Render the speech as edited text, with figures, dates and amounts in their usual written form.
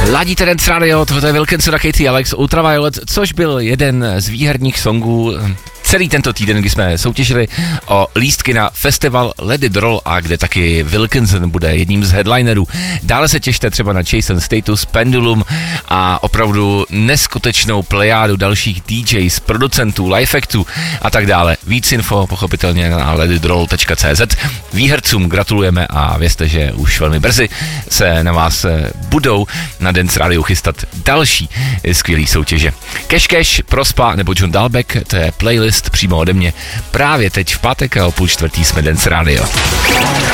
Ladíte Dance Radio, tohle je Wilkinson a Katie Alex, Ultraviolet, což byl jeden z výherních songů celý tento týden, kdy jsme soutěžili o lístky na festival Let It Roll a kde taky Wilkinson bude jedním z headlinerů. Dále se těšte třeba na Chase & Status, Pendulum a opravdu neskutečnou plejádu dalších DJs, producentů, lifeactů a tak dále. Víc info pochopitelně na letitroll.cz. Výhercům gratulujeme a vězte, že už velmi brzy se na vás budou na Dance Radio chystat další skvělý soutěže. Cash, Prospa nebo John Dalbeck, to je playlist přímo ode mě. Právě teď v pátek a o 3:30 jsme Dance Radio.